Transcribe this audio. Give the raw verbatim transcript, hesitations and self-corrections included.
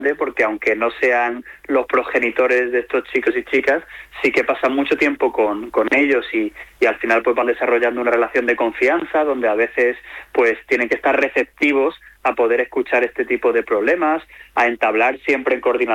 porque aunque no sean los progenitores de estos chicos y chicas, sí que pasan mucho tiempo con, con ellos y, y al final pues van desarrollando una relación de confianza donde a veces pues tienen que estar receptivos a poder escuchar este tipo de problemas, a entablar siempre en coordinación